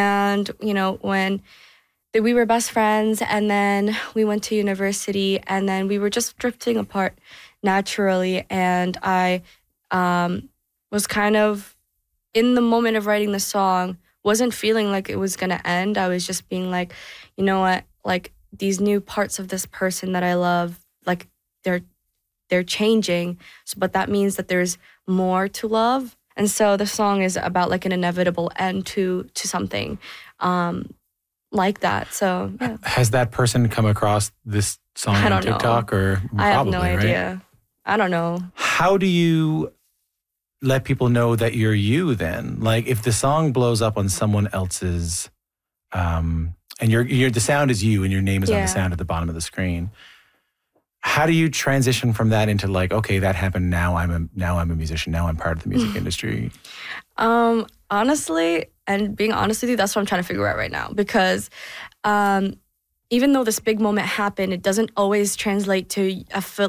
And, when we were best friends, and then we went to university, and then we were just drifting apart naturally. And I was kind of in the moment of writing the song, wasn't feeling like it was going to end. I was just being like, you know what, like these new parts of this person that I love, like they're changing. But that means that there's more to love. And so the song is about like an inevitable end to something like that. So yeah. Has that person come across this song on TikTok or probably, I have no idea. Right? I don't know. How do you let people know that you're you then? Like if the song blows up on someone else's, and the sound is you and your name is on the sound at the bottom of the screen. How do you transition from that into like, okay, that happened. Now I'm a musician. Now I'm part of the music industry. Honestly, and being honest with you, that's what I'm trying to figure out right now. Because even though this big moment happened, it doesn't always translate to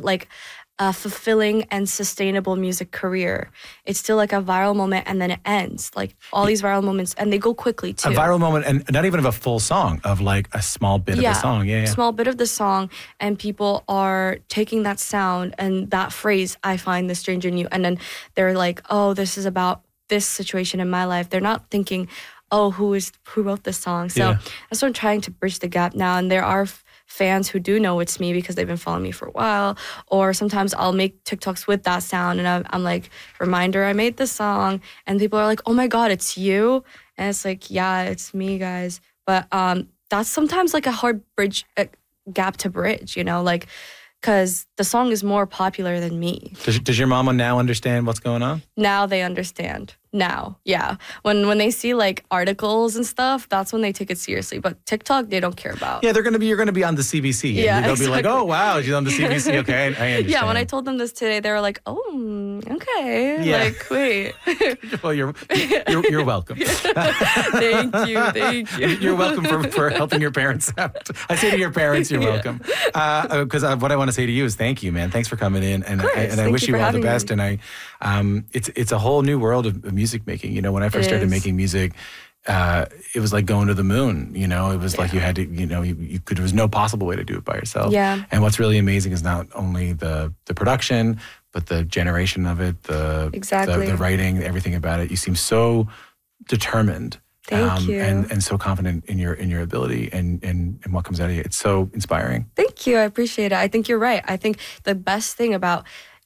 a fulfilling and sustainable music career. It's still like a viral moment and then it ends. Like all these viral moments, and they go quickly too. A viral moment, and not even of a full song, of like a small bit of the song. Yeah, small bit of the song, and people are taking that sound and that phrase, I find the stranger in you, and then they're like, oh, this is about this situation in my life. They're not thinking, oh, who wrote this song? So that's what I'm trying to bridge the gap now. And there are fans who do know it's me because they've been following me for a while. Or sometimes I'll make TikToks with that sound and I'm like, reminder, I made this song. And people are like, oh my God, it's you? And it's like, yeah, it's me, guys. But that's sometimes like a hard gap to bridge, like, because the song is more popular than me. Does your mama now understand what's going on? Now they understand. Now, yeah. When they see like articles and stuff, that's when they take it seriously. But TikTok, they don't care about. Yeah, you're gonna be on the CBC. Yeah, and they'll be like, oh wow, she's on the CBC. Okay, I understand. Yeah, when I told them this today, they were like, oh, okay. Yeah. Like, wait. Well, you're welcome. Thank you. You're welcome for helping your parents out. I say to your parents, you're welcome. Because what I want to say to you is thank you, man. Thanks for coming in, and I wish you all the best. Me. And it's a whole new world of music making. When I first started making music, it was like going to the moon. It was like you had to, there was no possible way to do it by yourself. Yeah. And what's really amazing is not only the production, but the generation of it, the writing, everything about it. You seem so determined. Thank you. And so confident in your ability and what comes out of you. It's so inspiring. Thank you. I appreciate it. I think you're right. I think the best thing about,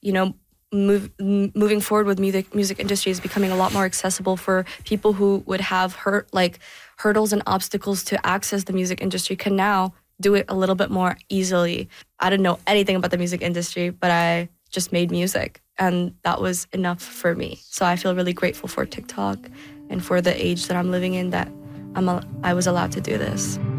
moving forward with music industry is becoming a lot more accessible for people who would have hurdles and obstacles to access the music industry can now do it a little bit more easily. I didn't know anything about the music industry, but I just made music, and that was enough for me. So I feel really grateful for TikTok and for the age that I'm living in that I was allowed to do this.